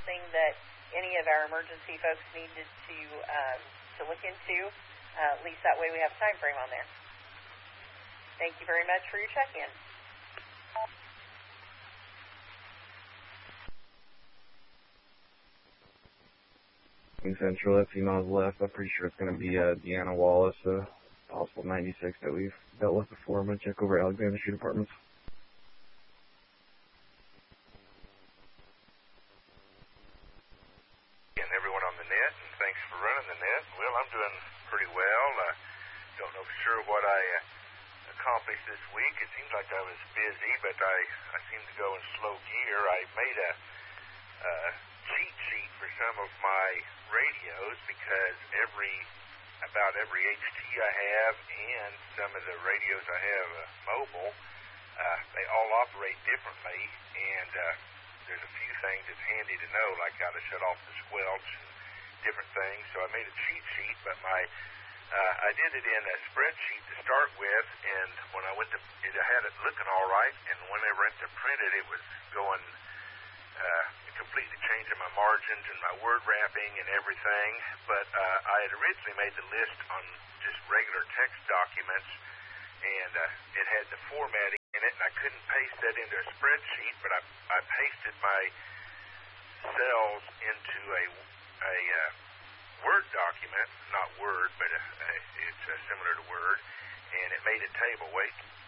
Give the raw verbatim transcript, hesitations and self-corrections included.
something that any of our emergency folks needed to um, to look into, uh, at least that way we have a time frame on there. Thank you very much for your check-in. Central, that female's left. I'm pretty sure it's going to be uh, Deanna Wallace, uh, possible ninety-six that we've dealt with before. I'm going to check over Alexander Street Apartments. And everyone on the net, and thanks for running the net. Well, I'm doing pretty well. Uh, don't know for sure what I uh, accomplished this week. It seems like I was busy, but I, I seem to go in slow gear. I made a uh, cheat sheet for some of my radios because every about every H T I have and some of the radios I have uh, mobile, uh, they all operate differently, and uh, there's a few things that's handy to know, like how to shut off the squelch and different things. So I made a cheat sheet, but my uh, I did it in a spreadsheet to start with, and when I went to it, I had it looking all right, and whenever I went to print it, it was going Uh, completely changing my margins and my word wrapping and everything, but uh, I had originally made the list on just regular text documents, and uh, it had the formatting in it, and I couldn't paste that into a spreadsheet, but I, I pasted my cells into a, a uh, Word document, not Word, but a, a, it's uh, similar to Word, and it made a table. Wait.